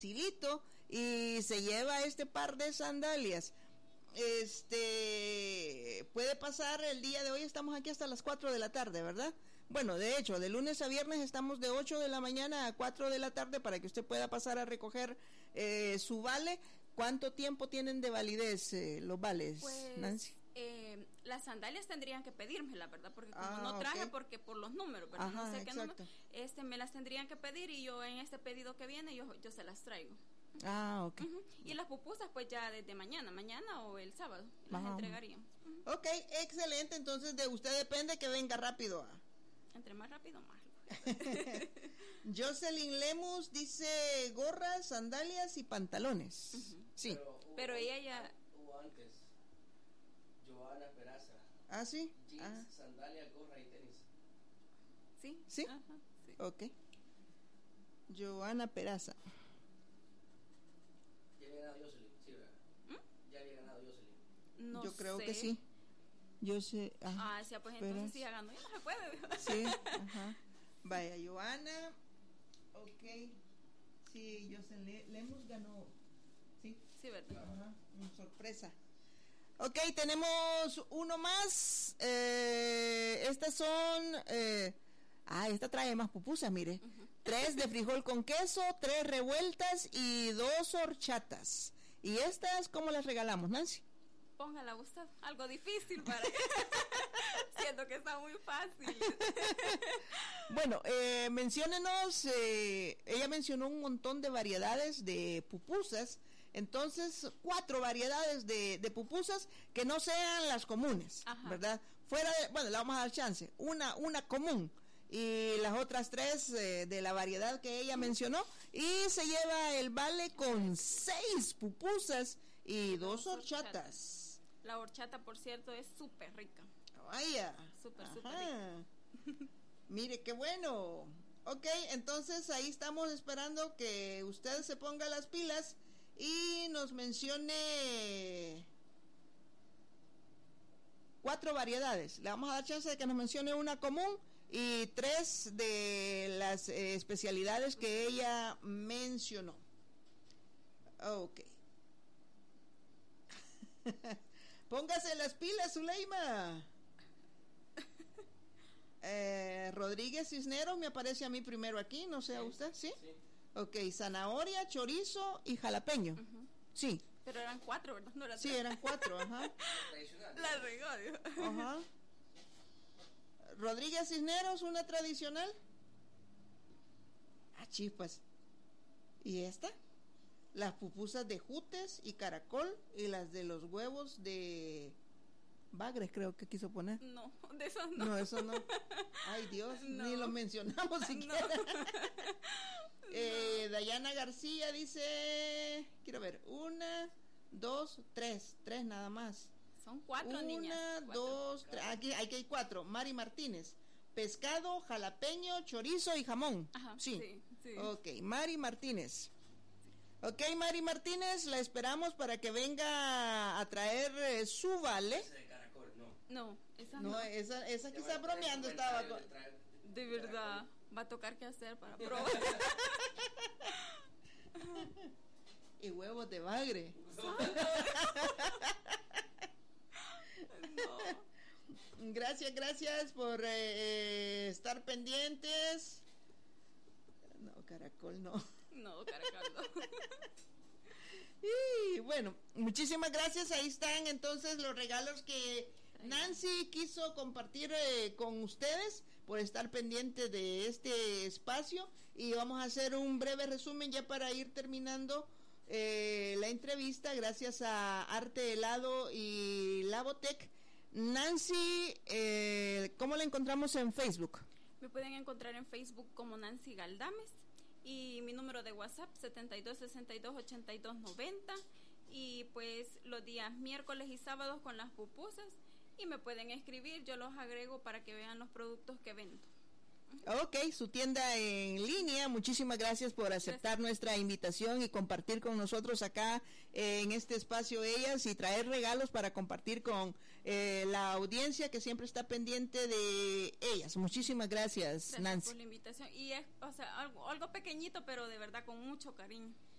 facilito y se lleva este par de sandalias. Puede pasar el día de hoy, estamos aquí hasta las 4 de la tarde, ¿verdad? Bueno, de hecho, de lunes a viernes estamos de 8 de la mañana a 4 de la tarde para que usted pueda pasar a recoger su vale. ¿Cuánto tiempo tienen de validez los vales, pues, Nancy? Las sandalias tendrían que pedirme, la verdad, porque como no traje, porque por los números, ¿verdad? Ajá, no sé qué exacto. número, me las tendrían que pedir y yo en este pedido que viene, yo se las traigo. Ok. Y las pupusas pues ya desde mañana o el sábado las entregarían. Ok, excelente, entonces de usted depende que venga rápido. Entre más rápido, más. Jocelyn Lemus dice gorras, sandalias y pantalones. Sí. Pero ella ya... Hubo antes Joana Peraza. ¿Ah, sí? Jeans, sandalias, gorra y tenis. ¿Sí? ¿Sí? Ajá, sí. Ok. Joana Peraza. Ya había ganado Jocelyn, sí, ¿verdad? Ya había ganado Jocelyn. No Yo creo sé. que sí. Yo sé. Sí, pues entonces sí ya ganó. Ya no se puede. Sí, ajá. Vaya, Joana. Ok. Sí, Jocelyn Lemus ganó. Sí. Sí, ¿verdad? Ajá. Sorpresa. Ok, tenemos uno más. Estas son... esta trae más pupusas, mire. 3 de frijol con queso, 3 revueltas y 2 horchatas. ¿Y estas cómo las regalamos, Nancy? Póngala usted, algo difícil para siento que está muy fácil. Bueno, menciónenos, ella mencionó un montón de variedades de pupusas, entonces 4 variedades de pupusas que no sean las comunes, ¿verdad? Fuera de, bueno, le vamos a dar chance, una común y las otras 3 de la variedad que ella mencionó, y se lleva el vale con 6 pupusas y 2 horchatas. La horchata, por cierto, es súper rica. Vaya. Súper rica. Mire, qué bueno. Ok, entonces ahí estamos esperando que usted se ponga las pilas y nos mencione 4 variedades. Le vamos a dar chance de que nos mencione una común y 3 de las especialidades que ella mencionó. Ok. Póngase las pilas, Zuleima. Rodríguez Cisneros me aparece a mí primero aquí, no sé a usted, ¿sí? Sí. Ok, zanahoria, chorizo y jalapeño. Sí. Pero eran 4, ¿verdad? No eran 3. Sí, eran 4, ajá. La regó, digo. Ajá. Rodríguez Cisneros, una tradicional. Chispas. ¿Y esta? Las pupusas de jutes y caracol y las de los huevos de bagres, creo que quiso poner. No, de esos no. No, eso no. Ay, Dios, no. Ni lo mencionamos siquiera. Dayana García dice, quiero ver, 1, 2, 3 nada más. Son 4 niñas. 1, 2, 3, aquí hay 4. Mari Martínez, pescado, jalapeño, chorizo y jamón. Ajá, sí. Sí. Ok, Mari Martínez. Ok, Mari Martínez, la esperamos para que venga a traer su vale. Esa de caracol, no. No, esa no. no. Esa quizá bromeando estaba. De verdad, va a tocar qué hacer para probar. Y huevos de bagre. No. Gracias por estar pendientes. No, caracol no. No, caracol no. Y bueno, muchísimas gracias. Ahí están entonces los regalos que Nancy quiso compartir con ustedes por estar pendiente de este espacio, y vamos a hacer un breve resumen ya para ir terminando la entrevista. Gracias a Arte Helado y Labotec. Nancy, ¿cómo la encontramos en Facebook? Me pueden encontrar en Facebook como Nancy Galdames, y mi número de WhatsApp 72628290, y pues los días miércoles y sábados con las pupusas, y me pueden escribir, yo los agrego para que vean los productos que vendo. Ok, su tienda en línea. Muchísimas gracias por aceptar nuestra invitación y compartir con nosotros acá en este espacio ellas, y traer regalos para compartir con la audiencia que siempre está pendiente de ellas. Muchísimas gracias, Nancy. Por la invitación, y es, algo pequeñito, pero de verdad con mucho cariño.